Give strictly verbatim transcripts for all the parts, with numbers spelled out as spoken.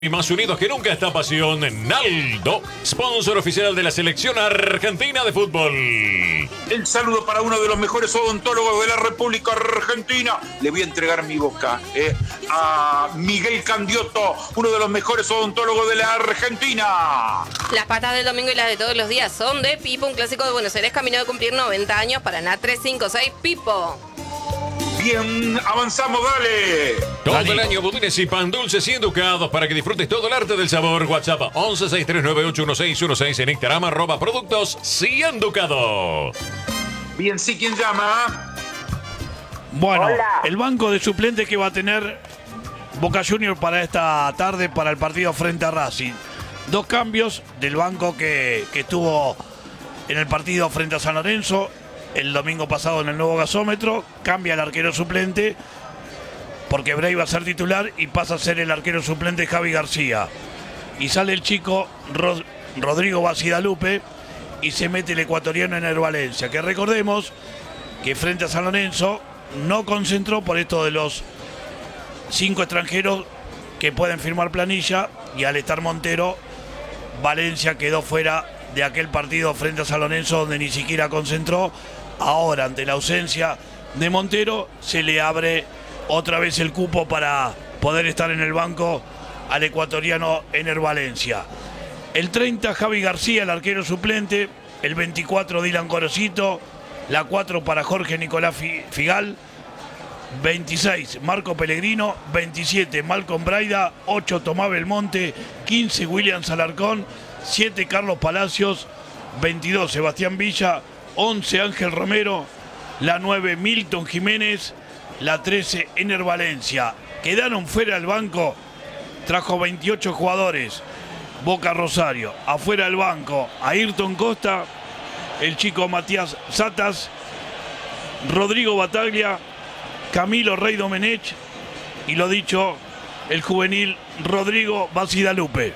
Y más unidos que nunca esta pasión, Naldo, sponsor oficial de la selección argentina de fútbol. El saludo para uno de los mejores odontólogos de la República Argentina. Le voy a entregar mi boca eh, a Miguel Candiotto, uno de los mejores odontólogos de la Argentina. Las patas del domingo y las de todos los días son de Pipo, un clásico de Buenos Aires, camino de cumplir noventa años para N A tres cinco seis Pipo. Bien, avanzamos, dale. Todo Dale. el año budines y pan dulces y educados para que disfrutes todo el arte del sabor. WhatsApp once sesenta y tres noventa y ocho dieciséis dieciséis en Instagram arroba productos cien Ducado. Bien, sí, ¿quién llama? Bueno, Hola. el banco de suplentes que va a tener Boca Juniors para esta tarde para el partido frente a Racing. Dos cambios del banco que, que estuvo en el partido frente a San Lorenzo el domingo pasado en el nuevo gasómetro. Cambia el arquero suplente porque Bray va a ser titular y pasa a ser el arquero suplente Javi García. Y sale el chico Rod- Rodrigo Basidalupe y se mete el ecuatoriano Ener Valencia, que recordemos que frente a San Lorenzo no concentró por esto de los cinco extranjeros que pueden firmar planilla, y al estar Montero, Valencia quedó fuera de aquel partido frente a San Lorenzo donde ni siquiera concentró. Ahora, ante la ausencia de Montero, se le abre otra vez el cupo para poder estar en el banco al ecuatoriano Ener Valencia. El treinta, Javi García, el arquero suplente. El veinticuatro, Dylan Gorosito. La cuatro para Jorge Nicolás Fi- Figal. veintiséis, Marco Pellegrino. veintisiete, Malcolm Braida. ocho, Tomás Belmonte. quince, William Salarcón. siete, Carlos Palacios. veintidós, Sebastián Villa. once, Ángel Romero. La nueve, Milton Jiménez. La trece, Ener Valencia. Quedaron fuera del banco. Trajo veintiocho jugadores. Boca Rosario. Afuera del banco, Ayrton Costa, el chico Matías Satas, Rodrigo Bataglia, Camilo Rey Domenech y lo dicho, el juvenil Rodrigo Basidalupe.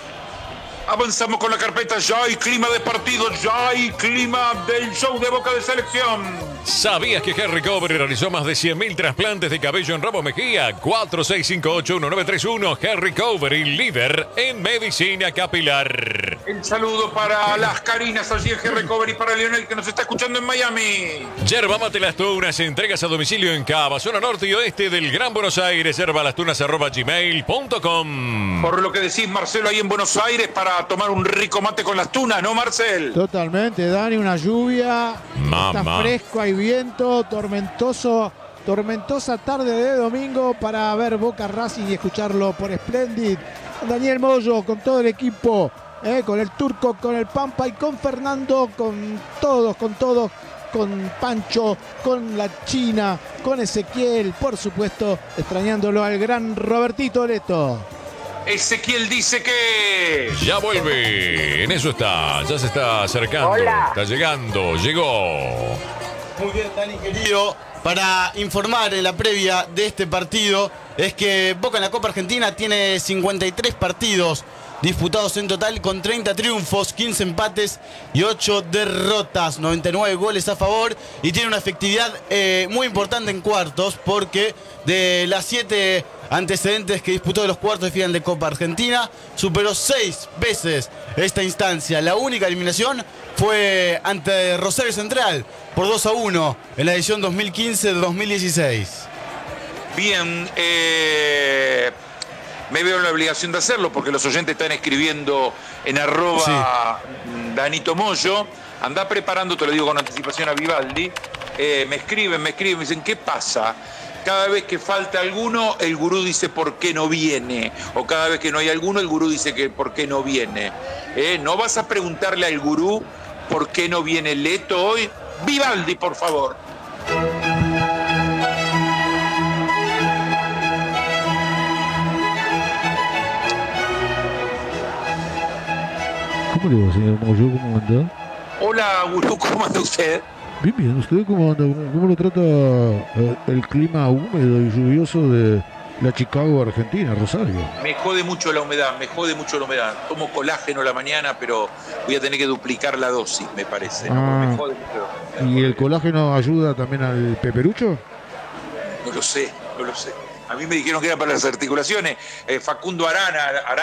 Avanzamos con la carpeta. Ya hay clima de partido, ya hay clima del show de Boca de Selección. ¿Sabías que Harry Cover realizó más de cien mil trasplantes de cabello en Ramos Mejía? cuatro seis cinco ocho uno nueve tres uno. Harry Cover, líder en medicina capilar. El saludo para las Carinas allí en G Recovery y para Leonel que nos está escuchando en Miami. Yerba Mate Las Tunas, entregas a domicilio en Cava, zona norte y oeste del Gran Buenos Aires. Yerbalastunas arroba gmail punto com. Por lo que decís, Marcelo, ahí en Buenos Aires para tomar un rico mate con las tunas, ¿no, Marcel? Totalmente, Dani, una lluvia, Mamá. está fresco, hay viento, tormentoso, tormentosa tarde de domingo para ver Boca Racing y escucharlo por Splendid. Con Daniel Moyo, con todo el equipo, eh, con el Turco, con el Pampa y con Fernando, con todos, con todos, con Pancho, con la China, con Ezequiel, por supuesto, extrañándolo al gran Robertito Leto. Ezequiel dice que... Ya vuelve, en eso está, ya se está acercando, Hola. está llegando, llegó. Muy bien, Dani, querido. Para informar en la previa de este partido, es que Boca en la Copa Argentina tiene cincuenta y tres partidos disputados en total, con treinta triunfos, quince empates y ocho derrotas, noventa y nueve goles a favor, y tiene una efectividad eh, muy importante en cuartos, porque de las siete antecedentes que disputó de los cuartos de final de Copa Argentina, superó seis veces esta instancia. La única eliminación fue ante Rosario Central por dos a uno en la edición dos mil quince dos mil dieciséis. Bien, eh, me veo en la obligación de hacerlo porque los oyentes están escribiendo en arroba Danito Moyo. Andá preparando, te lo digo con anticipación a Vivaldi. Eh, me escriben, me escriben, me dicen, ¿qué pasa? Cada vez que falta alguno, el gurú dice por qué no viene. O cada vez que no hay alguno, el gurú dice que por qué no viene. Eh, ¿No vas a preguntarle al gurú por qué no viene Leto hoy? Vivaldi, por favor. ¿Cómo le va, señor Moyo? ¿Cómo anda? Hola, gurú, ¿cómo anda usted? Bien, bien. ¿Usted cómo anda? ¿Cómo, cómo lo trata eh, el clima húmedo y lluvioso de la Chicago, Argentina, Rosario? Me jode mucho la humedad, me jode mucho la humedad. Tomo colágeno a la mañana, pero voy a tener que duplicar la dosis, me parece. ¿no? Ah. Me jode mucho. Me ¿Y jode. el colágeno ayuda también al peperucho? No lo sé, no lo sé. A mí me dijeron que era para las articulaciones. Eh, Facundo Arana, Arana